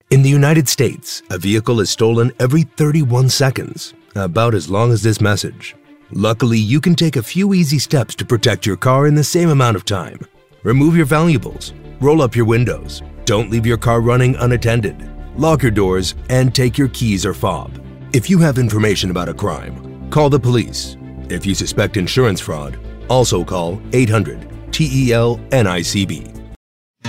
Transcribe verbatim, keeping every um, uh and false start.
In the United States, a vehicle is stolen every thirty-one seconds, about as long as this message. Luckily, you can take a few easy steps to protect your car in the same amount of time. Remove your valuables, roll up your windows, don't leave your car running unattended, lock your doors, and take your keys or fob. If you have information about a crime, call the police. If you suspect insurance fraud, also call eight hundred T E L N I C B.